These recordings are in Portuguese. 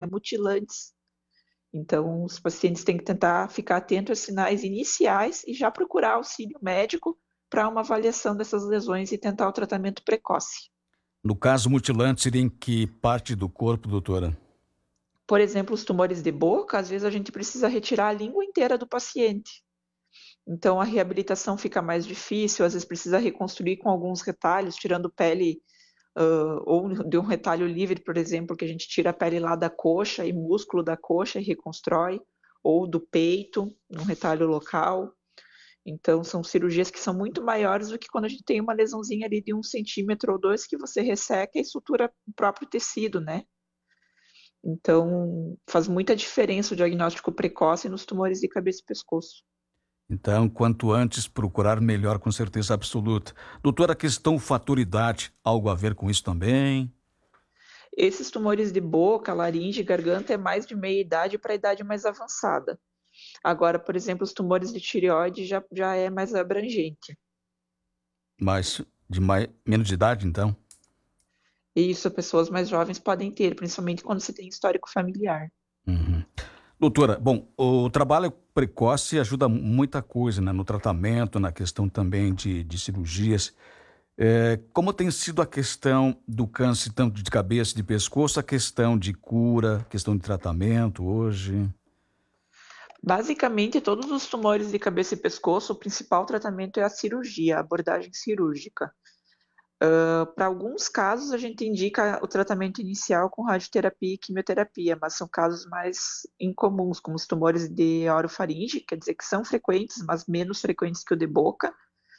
mutilantes. Então, os pacientes têm que tentar ficar atentos aos sinais iniciais e já procurar auxílio médico para uma avaliação dessas lesões e tentar o tratamento precoce. No caso mutilante, seria em que parte do corpo, doutora? Por exemplo, os tumores de boca, às vezes a gente precisa retirar a língua inteira do paciente. Então, a reabilitação fica mais difícil, às vezes precisa reconstruir com alguns retalhos, tirando pele, ou de um retalho livre, por exemplo, que a gente tira a pele lá da coxa e músculo da coxa e reconstrói, ou do peito, um retalho local. Então, são cirurgias que são muito maiores do que quando a gente tem uma lesãozinha ali de 1 centímetro ou 2 que você resseca e sutura o próprio tecido, né? Então, faz muita diferença o diagnóstico precoce nos tumores de cabeça e pescoço. Então, quanto antes procurar, melhor, com certeza absoluta. Doutora, a questão fator idade, algo a ver com isso também? Esses tumores de boca, laringe e garganta é mais de meia idade para a idade mais avançada. Agora, por exemplo, os tumores de tireoide já é mais abrangente. Mas menos de idade, então? E isso pessoas mais jovens podem ter, principalmente quando você tem histórico familiar. Uhum. Doutora, bom, o trabalho precoce ajuda muita coisa, né? No tratamento, na questão também de cirurgias. Como tem sido a questão do câncer, tanto de cabeça e de pescoço, a questão de cura, questão de tratamento hoje? Basicamente, todos os tumores de cabeça e pescoço, o principal tratamento é a cirurgia, a abordagem cirúrgica. Para alguns casos, a gente indica o tratamento inicial com radioterapia e quimioterapia, mas são casos mais incomuns, como os tumores de orofaringe, quer dizer que são frequentes, mas menos frequentes que o de boca.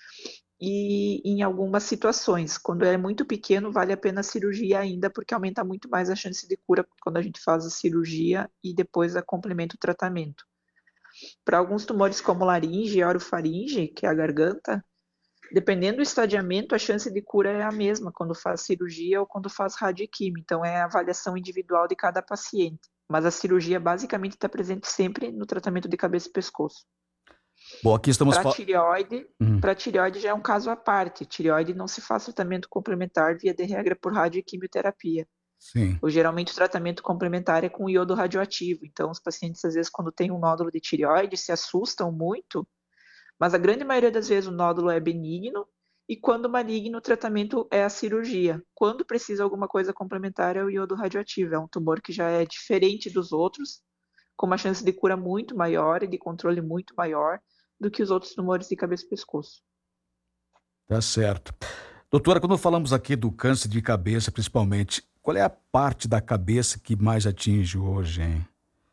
E em algumas situações, quando é muito pequeno, vale a pena a cirurgia ainda, porque aumenta muito mais a chance de cura quando a gente faz a cirurgia e depois complementa o tratamento. Para alguns tumores como laringe e orofaringe, que é a garganta, dependendo do estadiamento, a chance de cura é a mesma quando faz cirurgia ou quando faz radioquimio. Então, é a avaliação individual de cada paciente. Mas a cirurgia basicamente está presente sempre no tratamento de cabeça e pescoço. Bom, aqui estamos Para falando. tireoide, para tireoide já é um caso à parte. Tireoide não se faz tratamento complementar via de regra por radio e quimioterapia. Sim. Ou geralmente o tratamento complementar é com iodo radioativo. Então, os pacientes, às vezes, quando tem um nódulo de tireoide, se assustam muito, mas a grande maioria das vezes o nódulo é benigno e quando maligno o tratamento é a cirurgia. Quando precisa alguma coisa complementar é o iodo radioativo. É um tumor que já é diferente dos outros, com uma chance de cura muito maior e de controle muito maior do que os outros tumores de cabeça e pescoço. Tá certo. Doutora, quando falamos aqui do câncer de cabeça, principalmente, qual é a parte da cabeça que mais atinge hoje, hein?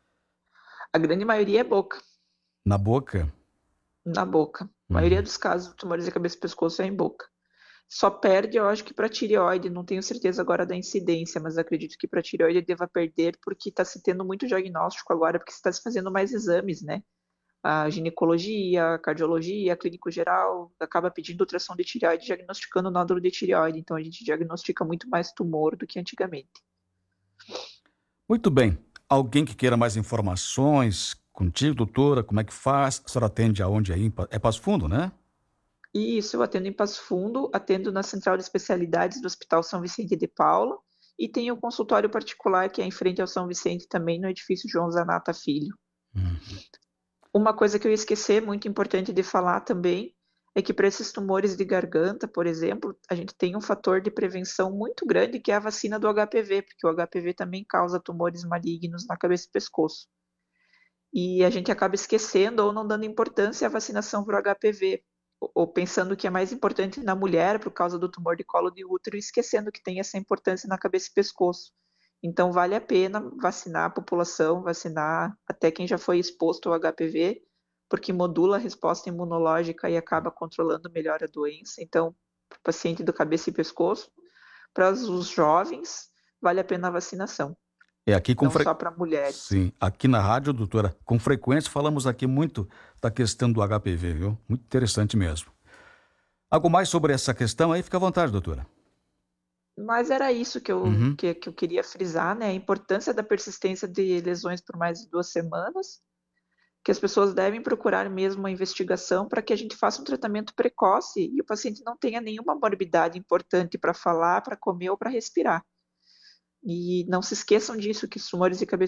A grande maioria é boca, Na boca? na boca. A maioria Uhum. dos casos de tumores de cabeça e pescoço é em boca. Só perde, eu acho que para tireoide, não tenho certeza agora da incidência, mas acredito que para tireoide deva perder porque está se tendo muito diagnóstico agora, porque está se fazendo mais exames, né? A ginecologia, a cardiologia, a clínico geral, acaba pedindo ultrassom de tireoide, diagnosticando nódulo de tireoide, então a gente diagnostica muito mais tumor do que antigamente. Muito bem. Alguém que queira mais informações contigo, doutora, como é que faz? A senhora atende aonde aí? É Passo Fundo, né? E isso eu atendo em Passo Fundo, atendo na Central de Especialidades do Hospital São Vicente de Paula, e tenho um consultório particular que é em frente ao São Vicente também, no edifício João Zanata Filho. Uhum. Uma coisa que eu ia esquecer, muito importante de falar também, é que para esses tumores de garganta, por exemplo, a gente tem um fator de prevenção muito grande, que é a vacina do HPV, porque o HPV também causa tumores malignos na cabeça e pescoço. E a gente acaba esquecendo ou não dando importância à vacinação para o HPV, ou pensando que é mais importante na mulher por causa do tumor de colo de útero, e esquecendo que tem essa importância na cabeça e pescoço. Então, vale a pena vacinar a população, vacinar até quem já foi exposto ao HPV, porque modula a resposta imunológica e acaba controlando melhor a doença. Então, para o paciente do cabeça e pescoço, para os jovens, vale a pena a vacinação, É aqui com não só para mulheres. Sim, aqui na rádio, doutora, com frequência falamos aqui muito da questão do HPV, viu? Muito interessante mesmo. Algo mais sobre essa questão aí? Fica à vontade, doutora. Mas era isso que eu, Uhum. que, que eu queria frisar, né? A importância da persistência de lesões por mais de 2 semanas, que as pessoas devem procurar mesmo uma investigação para que a gente faça um tratamento precoce e o paciente não tenha nenhuma morbidade importante para falar, para comer ou para respirar. E não se esqueçam disso, que os tumores de cabeça